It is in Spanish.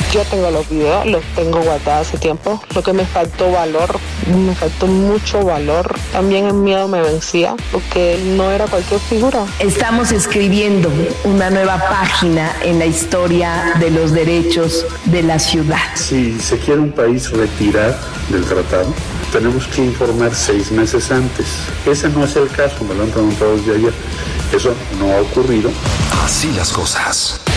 Yo tengo los videos, los tengo guardados hace tiempo. Lo que me faltó valor, me faltó mucho valor. También el miedo me vencía porque él no era cualquier figura. Estamos escribiendo una nueva página en la historia de los derechos de la ciudad. Si se quiere un país retirar del tratado, tenemos que informar 6 meses antes. Ese no es el caso, me lo han preguntado desde ayer. Eso no ha ocurrido. Así las cosas.